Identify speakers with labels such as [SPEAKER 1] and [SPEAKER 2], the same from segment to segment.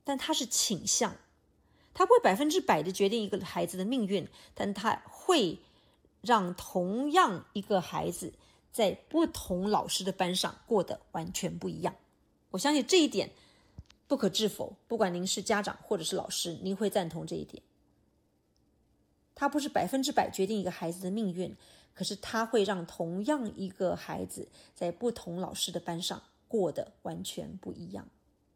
[SPEAKER 1] 但它是倾向，它不会100%的决定一个孩子的命运，但它会让同样一个孩子在不同老师的班上过得完全不一样。我相信这一点不可置否，不管您是家长或者是老师，您会赞同这一点。它不是100%决定一个孩子的命运，可是它会让同样一个孩子在不同老师的班上过得完全不一样。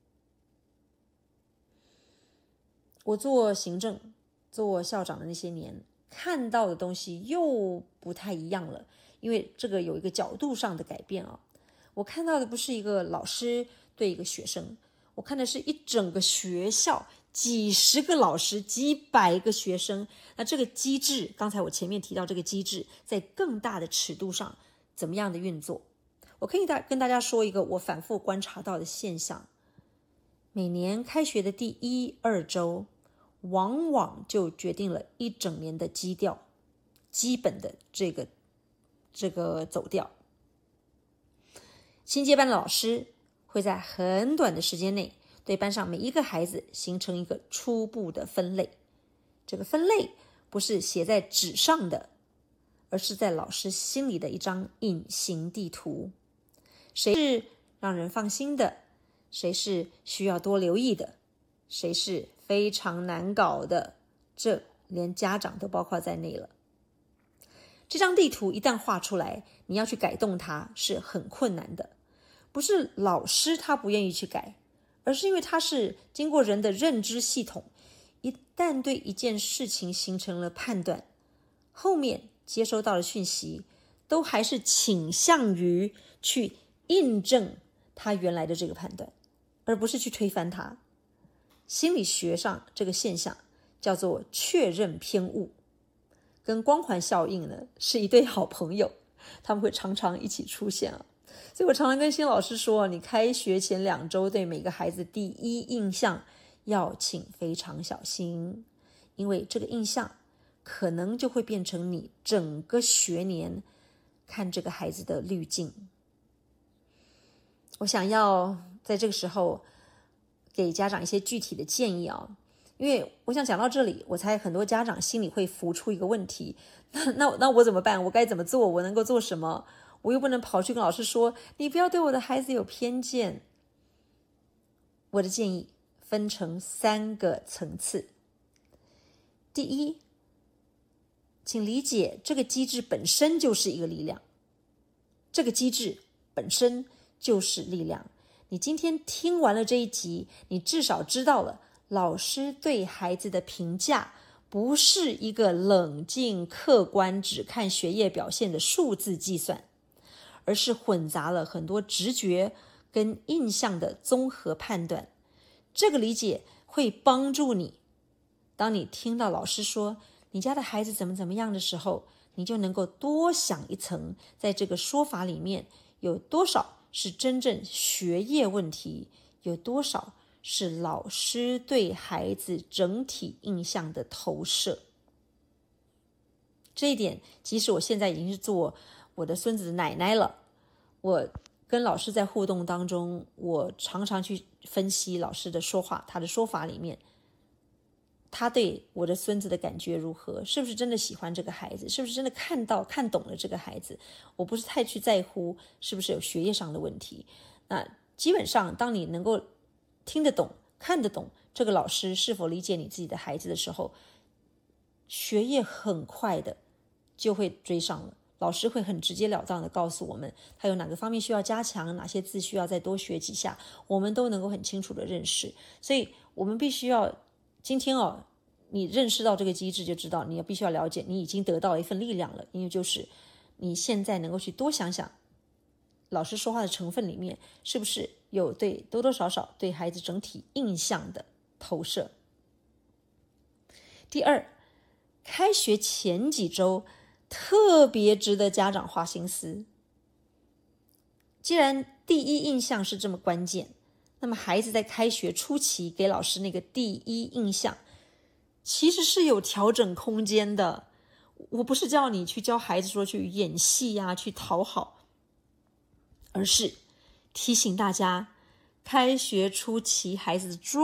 [SPEAKER 1] 我做行政、做校长的那些年，看到的东西又不太一样了，因为这个有一个角度上的改变啊。我看到的不是一个老师对一个学生，我看的是一整个学校，几十个老师，几百个学生。那这个机制，刚才我前面提到这个机制，在更大的尺度上怎么样的运作？我可以跟大家说一个我反复观察到的现象：每年开学的第1、2周，往往就决定了一整年的基调，基本的这个走调。新接班的老师会在很短的时间内对班上每一个孩子形成一个初步的分类，这个分类不是写在纸上的，而是在老师心里的一张隐形地图。谁是让人放心的，谁是需要多留意的，谁是非常难搞的，这连家长都包括在内了。这张地图一旦画出来，你要去改动它是很困难的。不是老师他不愿意去改，而是因为他是经过人的认知系统，一旦对一件事情形成了判断，后面接收到的讯息都还是倾向于去印证他原来的这个判断，而不是去推翻它。心理学上这个现象叫做确认偏误，跟光环效应呢是一对好朋友，他们会常常一起出现啊。所以我常常跟新老师说，你开学前2周对每个孩子第一印象要请非常小心，因为这个印象可能就会变成你整个学年看这个孩子的滤镜。我想要在这个时候给家长一些具体的建议啊，因为我想讲到这里，我猜很多家长心里会浮出一个问题，那我怎么办？我该怎么做？我能够做什么？我又不能跑去跟老师说，你不要对我的孩子有偏见。我的建议分成3个层次。第一，请理解这个机制本身就是一个力量，这个机制本身就是力量。你今天听完了这一集，你至少知道了老师对孩子的评价不是一个冷静客观只看学业表现的数字计算，而是混杂了很多直觉跟印象的综合判断。这个理解会帮助你，当你听到老师说你家的孩子怎么样的时候，你就能够多想一层，在这个说法里面有多少是真正学业问题，有多少是老师对孩子整体印象的投射。这一点即使我现在已经是做我的孙子的奶奶了，我跟老师在互动当中，我常常去分析老师的说话，他的说法里面他对我的孙子的感觉如何，是不是真的喜欢这个孩子，是不是真的看懂了这个孩子。我不是太去在乎是不是有学业上的问题，那基本上当你能够听得懂看得懂这个老师是否理解你自己的孩子的时候，学业很快的就会追上了。老师会很直截了当的告诉我们他有哪个方面需要加强，哪些字需要再多学几下，我们都能够很清楚的认识。所以我们必须要今天你认识到这个机制，就知道你必须要了解你已经得到了一份力量了，因为就是你现在能够去多想想老师说话的成分里面是不是有多多少少对孩子整体印象的投射。第二，开学前几周特别值得家长花心思。既然第一印象是这么关键，那么孩子在开学初期给老师那个第一印象其实是有调整空间的。我不是叫你去教孩子说去演戏啊，去讨好，而是提醒大家开学初期孩子的